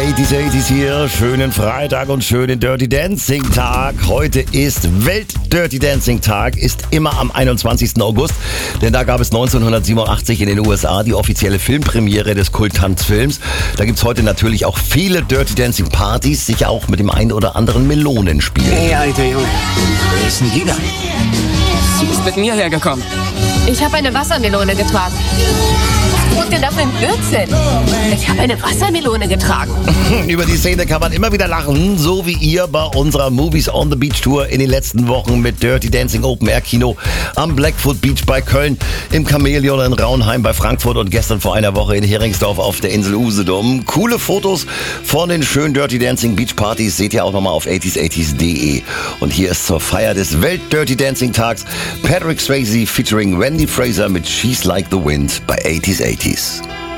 80s hier, schönen Freitag und schönen Dirty Dancing Tag. Heute ist Welt-Dirty Dancing Tag, ist immer am 21. August, denn da gab es 1987 in den USA die offizielle Filmpremiere des Kulttanzfilms. Da gibt's heute natürlich auch viele Dirty Dancing Partys, sicher auch mit dem einen oder anderen Melonenspiel. Hey, alter Junge, wer ist denn die da? Sie ist mit mir hergekommen. Ich habe eine Wassermelone getragen. Was tut denn da für ein Blödsinn? Ich habe eine Wassermelone getragen. Über die Szene kann man immer wieder lachen, so wie ihr bei unserer Movies on the Beach Tour in den letzten Wochen mit Dirty Dancing Open Air Kino am Blackfoot Beach bei Köln, im Chamäleon in Raunheim bei Frankfurt und gestern vor einer Woche in Heringsdorf auf der Insel Usedom. Coole Fotos von den schönen Dirty Dancing Beach Partys seht ihr auch nochmal auf 80s80s.de. Und hier ist zur Feier des Welt-Dirty Dancing Tags Patrick Swayze featuring Wendy Fraser mit She's Like the Wind bei 80s80s.